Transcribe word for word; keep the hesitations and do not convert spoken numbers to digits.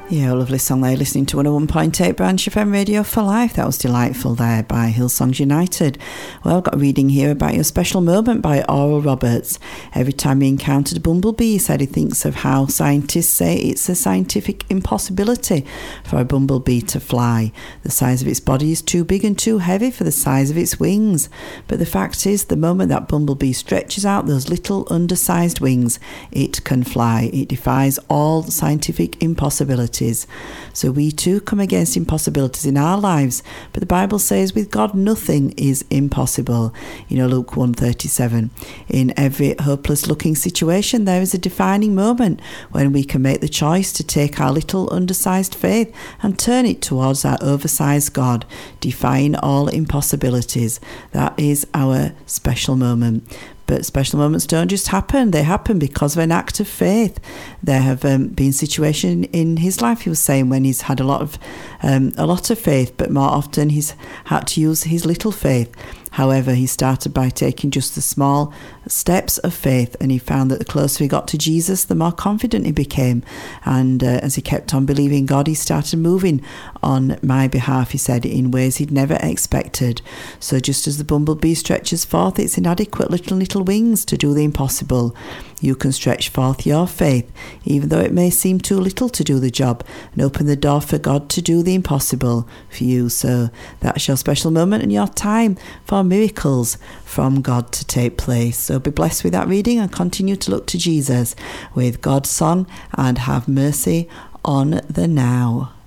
Yeah, a lovely song there, listening to one oh one point eight Branch F M Radio for Life. That was delightful there by Hillsongs United. Well, I've got a reading here about Your Special Moment by Oral Roberts. Every time he encountered a bumblebee, he said he thinks of how scientists say it's a scientific impossibility for a bumblebee to fly. The size of its body is too big and too heavy for the size of its wings. But the fact is, the moment that bumblebee stretches out those little undersized wings, it can fly. It defies all scientific impossibilities. So we too come against impossibilities in our lives, but the Bible says with God nothing is impossible. You know, Luke one thirty-seven. In every hopeless looking situation there is a defining moment when we can make the choice to take our little undersized faith and turn it towards our oversized God, defying all impossibilities. That is our special moment. But special moments don't just happen. They happen because of an act of faith. There have um, been situations in his life, he was saying, when he's had a lot of um, a lot of faith, but more often he's had to use his little faith. However, he started by taking just the small steps of faith, and he found that the closer he got to Jesus, the more confident he became. And uh, as he kept on believing God, he started moving on my behalf, he said, in ways he'd never expected. So just as the bumblebee stretches forth its inadequate little, little wings to do the impossible, you can stretch forth your faith, even though it may seem too little to do the job, and open the door for God to do the impossible for you. So that's your special moment and your time for miracles from God to take place. So be blessed with that reading and continue to look to Jesus with God's song and have mercy on the now.